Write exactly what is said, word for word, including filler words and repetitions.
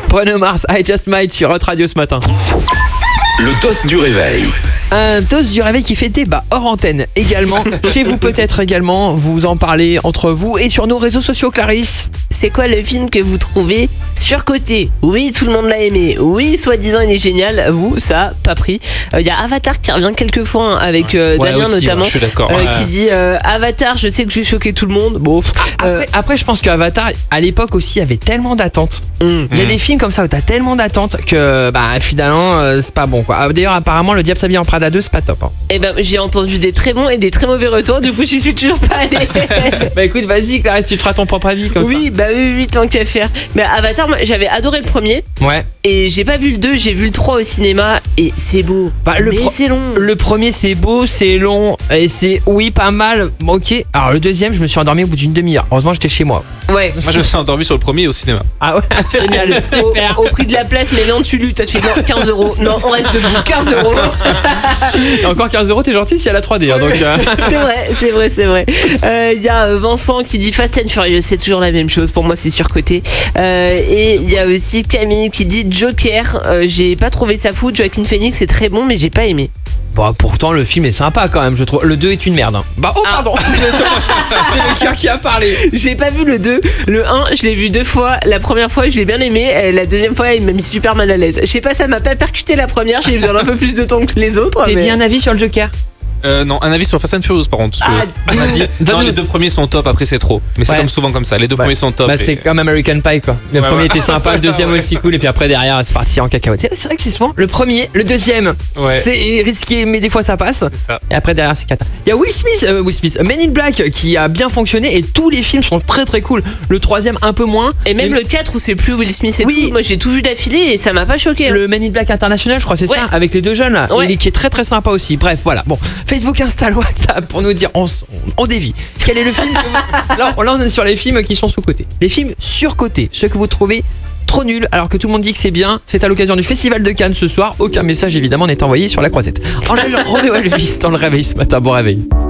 Bruno Mars, I Just Might sur Hot Radio ce matin. Le toast du réveil. Un toast du réveil qui fait débat hors antenne également. Chez vous peut-être également, vous en parlez entre vous et sur nos réseaux sociaux, Clarisse. C'est quoi le film que vous trouvez surcoté? Oui, tout le monde l'a aimé. Oui, soi-disant il est génial. Vous, ça, pas pris. Il euh, y a Avatar qui revient quelques fois hein, avec euh, ouais, Damien aussi, notamment. Ouais, je suis d'accord. Euh, ouais. Qui dit euh, Avatar, je sais que je vais choquer tout le monde. Bon. Après, euh, après je pense qu'Avatar, à l'époque aussi, il y avait tellement d'attentes. mm. Il y a des films comme ça où t'as tellement d'attentes que bah finalement euh, c'est pas bon quoi. D'ailleurs apparemment le Diable s'habille en Prada deux c'est pas top hein. Eh ben j'ai entendu des très bons et des très mauvais retours. Du coup j'y suis toujours pas allée. Bah écoute vas-y Clarisse, tu te feras ton propre avis comme oui, bah oui, oui, tant qu'à faire. Mais Avatar, moi, j'avais adoré le premier. ça. Ouais. Et j'ai pas vu le deux, j'ai vu le trois au cinéma. Et c'est beau. Bah, le mais pro- c'est long. Le premier c'est beau, c'est long et c'est oui pas mal. Bon, ok. Alors le deuxième je me suis endormi au bout d'une demi-heure. Heureusement j'étais chez moi. Ouais. Moi, je me suis endormi sur le premier au cinéma. Ah ouais. Génial. Au, au prix de la place, mais non, tu luttes. T'as fait non, quinze euros. Non, on reste debout. quinze euros. Encore quinze euros, t'es gentil si elle a trois D hein, donc. euh. C'est vrai, c'est vrai, c'est vrai. Il euh, y a Vincent qui dit Fast and Furious, c'est toujours la même chose. Pour moi, c'est surcoté. Euh, et il y a aussi Camille qui dit Joker. Euh, j'ai pas trouvé ça fou. Joaquin Phoenix c'est très bon, mais j'ai pas aimé. Bon, pourtant le film est sympa quand même, je trouve. Le deux est une merde. Hein. Bah oh pardon. C'est le cœur qui a parlé. J'ai pas vu le deux. Le un, je l'ai vu deux fois. La première fois, je l'ai bien aimé. Euh, La deuxième fois, il m'a mis super mal à l'aise. Je sais pas, ça m'a pas percuté la première. J'ai besoin d'un peu plus de temps que les autres. T'as mais... dit un avis sur le Joker? Euh, non, un avis sur Fast and Furious par contre. parce que- Ah, on a dit- non, donne-nous- les deux premiers sont top, après c'est trop. Mais c'est Ouais. comme souvent comme ça. Les deux Bah, premiers sont top. Bah et- c'est comme American Pie quoi. Le Ouais, premier ouais. était sympa, le deuxième aussi cool et puis après derrière c'est parti en cacahuète. C'est, c'est vrai que c'est souvent le premier, le deuxième Ouais. c'est risqué mais des fois ça passe. C'est ça. Et après derrière c'est cata. Il y a Will Smith, euh, Will Smith, Men in Black qui a bien fonctionné et tous les films sont très très cool. Le troisième un peu moins. Et même Mais le quatre où c'est plus Will Smith et Oui. tout. Moi, j'ai tout vu d'affilée et ça m'a pas choqué. le Men in Black International je crois c'est Ouais. ça avec les deux jeunes là, Ouais. il est- qui est très très sympa aussi. Bref voilà. Bon Facebook, Insta, WhatsApp pour nous dire on, s- on dévie. Quel est le film que vous... là, on- là on est sur les films qui sont sous-cotés. Les films surcotés, ceux que vous trouvez trop nuls alors que tout le monde dit que c'est bien. C'est à l'occasion du Festival de Cannes ce soir. Aucun message évidemment n'est envoyé sur la croisette. On a le Roméo Elvis dans le réveil ce matin. Bon réveil.